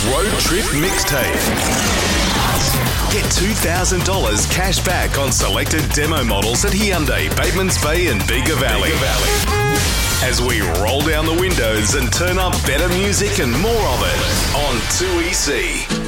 Road Trip Mixtape. Get $2,000 cash back on selected demo models at Hyundai, Batemans Bay and Bega Valley. As we roll down the windows and turn up better music and more of it on 2EC.